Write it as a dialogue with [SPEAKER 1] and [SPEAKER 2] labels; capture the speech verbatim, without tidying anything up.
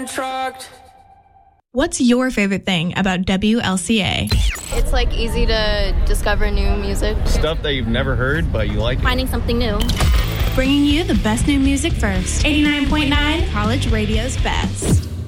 [SPEAKER 1] trucked.
[SPEAKER 2] What's your favorite thing about W L C A?
[SPEAKER 3] It's like easy to discover new music.
[SPEAKER 4] Stuff that you've never heard, but you like.
[SPEAKER 3] Finding something new.
[SPEAKER 2] Bringing you the best new music first. eighty-nine point nine, College Radio's best.